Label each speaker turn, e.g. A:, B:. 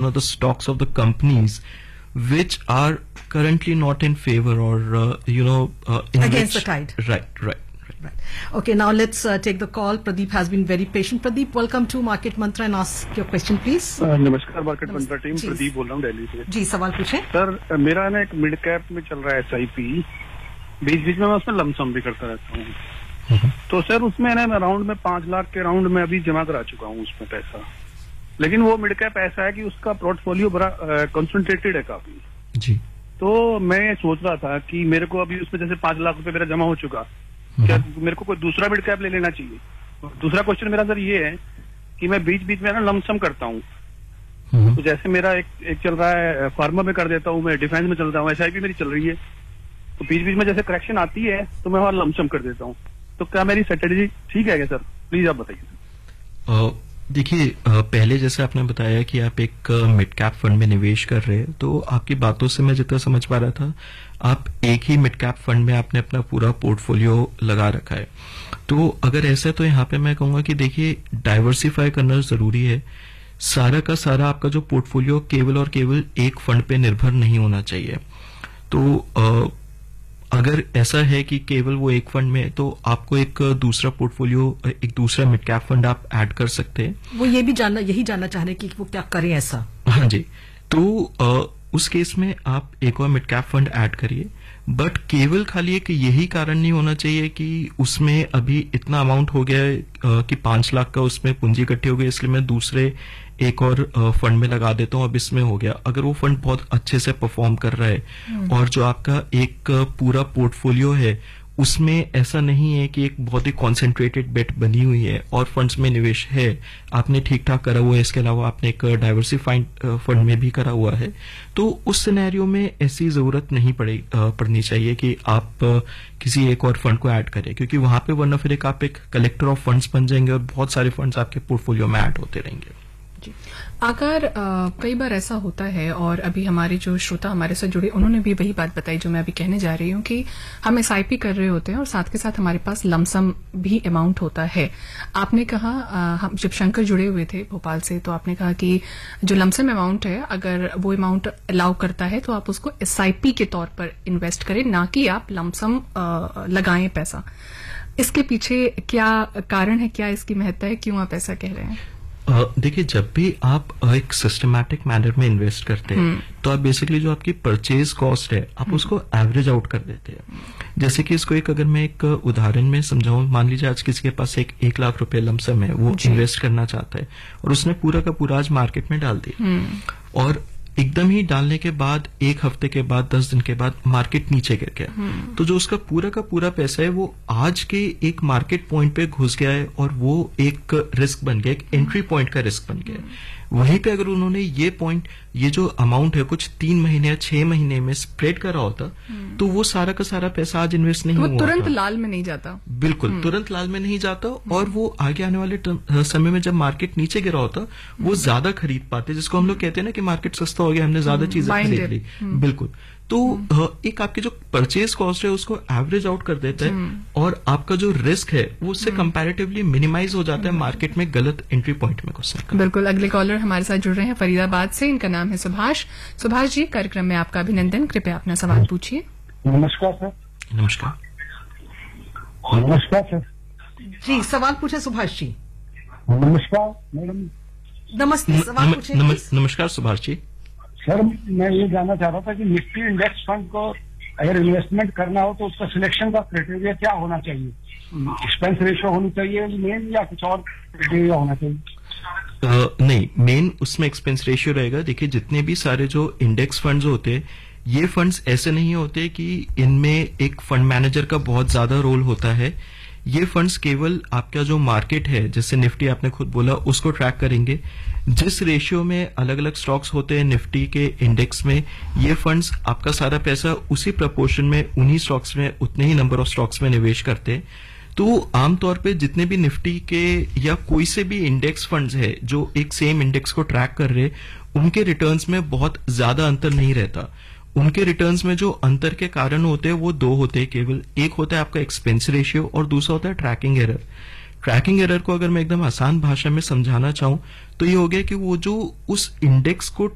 A: the stocks of the companies which are currently not in favor or in
B: against
A: which,
B: the tide.
A: Right.
B: Okay, now let's take the call. Pradeep has been very patient. Pradeep, welcome to Market Mantra and ask your question, please.
C: नमस्कार market मंत्रा team, Pradeep बोल रहा हूँ दिल्ली से।
B: जी, सवाल पूछें।
C: Sir, मेरा ना एक मिड कैप में चल रहा है SIP, बीच बीच में मैं उसमें लमसम भी करता रहता हूँ। तो सर उसमें ना मैं राउंड में 5 लाख के राउंड में अभी जमा करा चुका हूँ उसमें पैसा, लेकिन वो मिड कैप ऐसा है कि उसका पोर्टफोलियो बड़ा कंसंट्रेटेड है काफी
A: जी।
C: तो मैं सोच रहा था कि मेरे को अभी उसमें जैसे 5 लाख रुपए मेरा जमा हो चुका, क्या मेरे को कोई दूसरा मिड कैप ले लेना चाहिए? दूसरा क्वेश्चन मेरा सर ये है कि मैं बीच बीच में ना लमसम करता हूँ, तो जैसे मेरा एक चल रहा है फार्मा में कर देता हूँ, मैं डिफेंस में चलता हूँ, SIP मेरी चल रही है, तो बीच बीच में जैसे करेक्शन आती है तो मैं वहां लमसम कर देता हूँ। तो क्या मेरी स्ट्रेटेजी ठीक है क्या सर? प्लीज आप बताइए।
A: देखिए, पहले जैसे आपने बताया कि आप एक मिड कैप फंड में निवेश कर रहे हैं, तो आपकी बातों से मैं जितना समझ पा रहा था, आप एक ही मिड कैप फंड में आपने अपना पूरा पोर्टफोलियो लगा रखा है। तो अगर ऐसा है तो यहाँ पे मैं कहूंगा कि देखिए, डाइवर्सिफाई करना जरूरी है। सारा का सारा आपका जो पोर्टफोलियो केवल और केवल एक फंड पे निर्भर नहीं होना चाहिए। तो अगर ऐसा है कि केवल वो एक फंड में है, तो आपको एक दूसरा पोर्टफोलियो, एक दूसरा मिड कैप फंड आप ऐड कर सकते हैं।
B: वो यही जानना चाह रहे हैं कि वो क्या करें ऐसा।
A: हाँ जी। तो उस केस में आप एक और मिड कैप फंड ऐड करिए, बट केवल खाली एक यही कारण नहीं होना चाहिए कि उसमें अभी इतना अमाउंट हो गया है कि 5 लाख का उसमें पूंजी इकट्ठी हो गई, इसलिए मैं दूसरे एक और फंड में लगा देता हूं, अब इसमें हो गया। अगर वो फंड बहुत अच्छे से परफॉर्म कर रहा है और जो आपका एक पूरा पोर्टफोलियो है उसमें ऐसा नहीं है कि एक बहुत ही कॉन्सेंट्रेटेड बेट बनी हुई है और फंड्स में निवेश है, आपने ठीक ठाक करा हुआ है, इसके अलावा आपने एक डाइवर्सिफाइड फंड में भी करा हुआ है, तो उस सिनेरियो में ऐसी जरूरत नहीं पड़नी चाहिए कि आप किसी एक और फंड को ऐड करें, क्योंकि वहां पे वरना फिर आप एक कलेक्टर ऑफ फंड्स बन जाएंगे और बहुत सारे फंड्स आपके पोर्टफोलियो में ऐड होते रहेंगे।
D: अगर कई बार ऐसा होता है, और अभी हमारे जो श्रोता हमारे साथ जुड़े उन्होंने भी वही बात बताई जो मैं अभी कहने जा रही हूँ कि हम SIP कर रहे होते हैं और साथ के साथ हमारे पास लमसम भी अमाउंट होता है। आपने कहा, हम जब शंकर जुड़े हुए थे भोपाल से, तो आपने कहा कि जो लमसम अमाउंट है, अगर वो अमाउंट अलाउ करता है तो आप उसको SIP के तौर पर इन्वेस्ट करें, ना कि आप लमसम लगाएं पैसा। इसके पीछे क्या कारण है, क्या इसकी महत्ता है, क्यों आप ऐसा कह रहे हैं?
A: देखिए, जब भी आप एक सिस्टमैटिक मैनर में इन्वेस्ट करते हैं तो आप बेसिकली जो आपकी परचेज कॉस्ट है आप उसको एवरेज आउट कर देते हैं। जैसे कि इसको अगर मैं एक उदाहरण में समझाऊं, मान लीजिए आज किसी के पास एक लाख रुपए लमसम है, वो इन्वेस्ट करना चाहता है और उसने पूरा का पूरा आज मार्केट में डाल दिया और एकदम ही डालने के बाद 1 हफ्ते के बाद 10 दिन के बाद मार्केट नीचे गिर गया, तो जो उसका पूरा का पूरा पैसा है वो आज के एक मार्केट पॉइंट पे घुस गया है और वो एक रिस्क बन गया, एक एंट्री पॉइंट का रिस्क बन गया। वहीं पे अगर उन्होंने ये जो अमाउंट है कुछ 3 महीने या 6 महीने में स्प्रेड करा होता, तो वो सारा का सारा पैसा आज इन्वेस्ट नहीं हुआ,
D: तुरंत लाल में नहीं जाता।
A: बिल्कुल तुरंत लाल में नहीं जाता, और वो आगे आने वाले समय में जब मार्केट नीचे गिरा होता वो ज्यादा खरीद पाते, जिसको हम लोग कहते हैं ना कि मार्केट सस्ता हो गया, हमने ज्यादा चीजें खरीद ली। बिल्कुल। तो एक आपकी जो परचेज कॉस्ट है उसको एवरेज आउट कर देता है और आपका जो रिस्क है वो उससे कंपैरेटिवली मिनिमाइज हो जाता है मार्केट में गलत एंट्री पॉइंट में घुसने का।
D: बिल्कुल। अगले कॉलर हमारे साथ जुड़ रहे हैं फरीदाबाद से, इनका नाम है सुभाष। सुभाष जी, कार्यक्रम में आपका अभिनंदन। कृपया अपना सवाल पूछिए।
E: नमस्कार सर।
A: नमस्कार।
E: नमस्कार सर
B: जी, सवाल पूछे सुभाष जी।
E: नमस्कार मैडम।
B: नमस्ते, सवाल पूछे।
A: नमस्कार सुभाष जी।
E: सर, मैं ये जानना चाह रहा था कि निफ्टी इंडेक्स फंड को अगर इन्वेस्टमेंट करना हो तो उसका सिलेक्शन का क्राइटेरिया क्या होना चाहिए? एक्सपेंस रेशियो होनी चाहिए मेन, या कुछ और क्राइटेरिया होना चाहिए?
A: नहीं, मेन उसमें एक्सपेंस रेशियो रहेगा। देखिए, जितने भी सारे जो इंडेक्स फंड्स होते हैं, ये फंड्स ऐसे नहीं होते कि इनमें एक फंड मैनेजर का बहुत ज्यादा रोल होता है। ये फंड्स केवल आपका जो मार्केट है, जैसे निफ्टी आपने खुद बोला, उसको ट्रैक करेंगे। जिस रेशियो में अलग अलग स्टॉक्स होते हैं निफ्टी के इंडेक्स में, ये फंड्स आपका सारा पैसा उसी प्रपोर्शन में उन्हीं स्टॉक्स में, उतने ही नंबर ऑफ स्टॉक्स में निवेश करते हैं। तो आमतौर पे जितने भी निफ्टी के या कोई से भी इंडेक्स फंड्स है जो एक सेम इंडेक्स को ट्रैक कर रहे, उनके रिटर्न्स में बहुत ज्यादा अंतर नहीं रहता। उनके रिटर्न्स में जो अंतर के कारण होते हैं वो 2 होते हैं केवल। एक होता है आपका एक्सपेंस रेशियो और दूसरा होता है ट्रैकिंग एरर। ट्रैकिंग एरर को अगर मैं एकदम आसान भाषा में समझाना चाहूं तो ये हो गया कि वो जो उस इंडेक्स को